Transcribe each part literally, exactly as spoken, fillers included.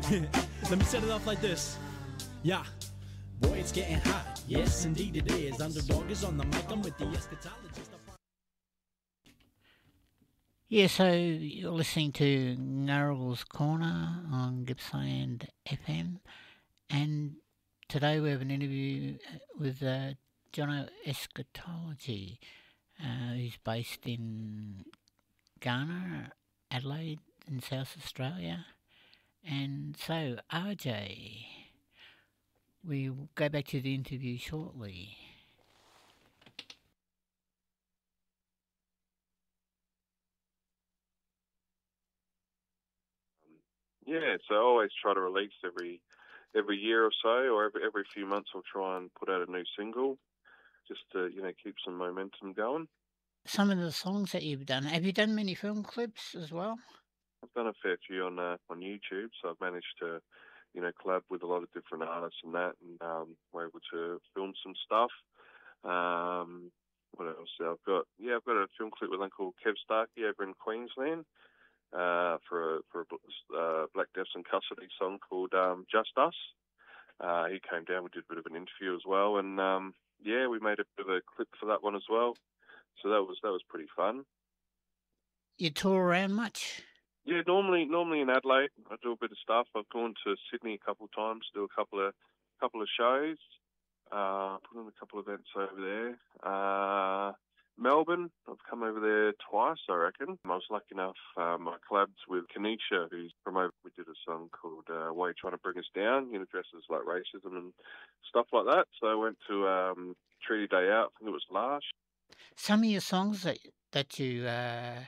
Let me set it off like this. Yeah. Boy, it's getting hot. Yes, indeed it is. Underdog is on the mic. I'm with the eschatologist. Yeah, so you're listening to Narrow's Corner on Gippsland F M, and today we have an interview with uh, Jono Eschatology, uh, who's based in Ghana, Adelaide in South Australia. And so, R J, we'll go back to the interview shortly. Yeah, so I always try to release every every year or so, or every every few months I'll try and put out a new single, just to, you know, keep some momentum going. Some of the songs that you've done, have you done many film clips as well? I've done a fair few on uh, on YouTube, so I've managed to, you know, collab with a lot of different artists and that, and um, we're able to film some stuff. Um, what else? I've got yeah, I've got a film clip with Uncle Kev Starkey over in Queensland. Uh, for a, for a uh, Black Deaths in Custody song called um, Just Us. Uh, he came down, we did a bit of an interview as well, and um, yeah, we made a bit of a clip for that one as well. So that was that was pretty fun. You tour around much? Yeah, normally normally in Adelaide, I do a bit of stuff. I've gone to Sydney a couple of times, do a couple of couple of shows, uh, put on a couple of events over there. Uh, Melbourne, I've come over there twice, I reckon. I was lucky enough, um, I collabed with Kanisha, who's from over. We did a song called uh, Why You Trying to Bring Us Down, you know, dresses like racism and stuff like that. So I went to um, Treaty Day Out, I think it was last. Some of your songs that that you uh,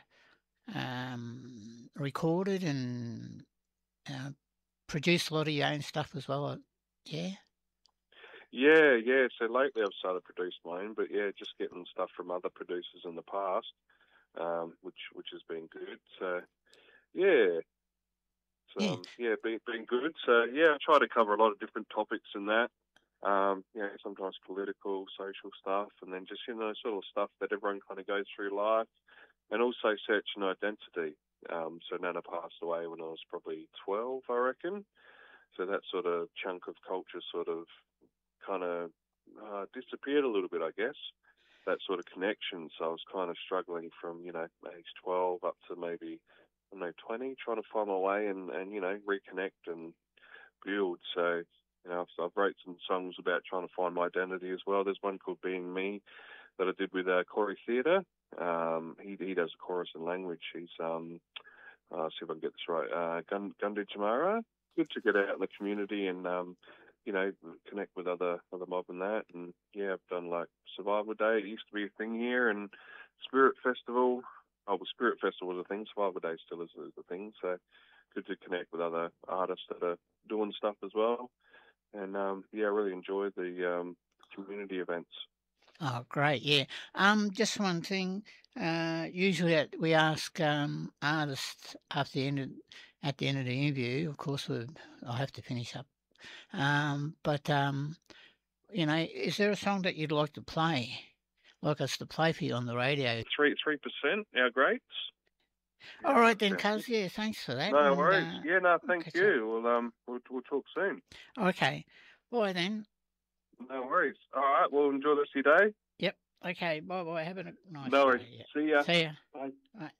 um, recorded and uh, produced a lot of your own stuff as well, yeah? Yeah, yeah. So lately I've started to produce my own, but yeah, just getting stuff from other producers in the past, um, which which has been good. So yeah, so Yeah. um, yeah, been been good. So yeah, I try to cover a lot of different topics in that. Um, you know, sometimes political, social stuff, and then just, you know, sort of stuff that everyone kind of goes through life, and also searching identity. Um, so Nana passed away when I was probably twelve, I reckon. So that sort of chunk of culture sort of kind of uh, disappeared a little bit, I guess, that sort of connection. So I was kind of struggling from, you know, age twelve up to maybe, I don't know, twenty, trying to find my way and, and you know, reconnect and build. So, you know, I've, I've wrote some songs about trying to find my identity as well. There's one called Being Me that I did with uh, Corey Theatre. Um, he, he does chorus and language. He's, um, uh, see if I can get this right, uh, Gun, Gundu Jamara. Good to get out in the community and, um, you know, connect with other other mob and that. And yeah, I've done like Survival Day. It used to be a thing here, and Spirit Festival. Oh, well, Spirit Festival was a thing. Survival Day still is, is a thing. So good to connect with other artists that are doing stuff as well. And um, yeah, I really enjoy the um, community events. Oh, great, yeah. Um, just one thing. Uh, usually we ask um, artists after the end of, at the end of the interview. Of course, we I'll have to finish up. Um, but um, you know, is there a song that you'd like to play, like us to play for you on the radio? Three three percent, our greats. All right then, cuz. Yeah, thanks for that. No and, worries. uh, Yeah, no, thank catch you. Well, um, we'll we'll talk soon. up. Okay. Bye then. No worries. All right. Well, enjoy the rest of your day. Yep. Okay. Bye bye. Have a nice No worries. day. Yeah. See ya. See ya. Bye. Right.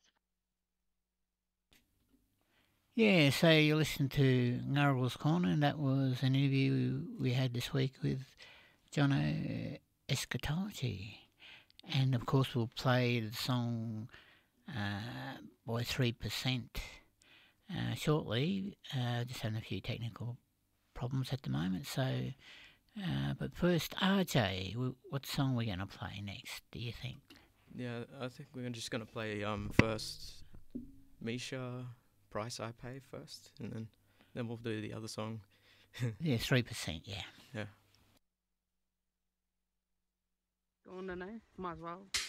Yeah, so you listened to Narrow's Corner, and that was an interview we had this week with Jono Eschatology. And of course, we'll play the song uh, by three percent uh, shortly. Uh, just having a few technical problems at the moment. So, uh, but first, R J, what song are we going to play next, do you think? Yeah, I think we're just going to play um first Misha, Price I Pay first, and then, then we'll do the other song. Yeah, three percent, yeah. Yeah. Go on then, eh? Might as well.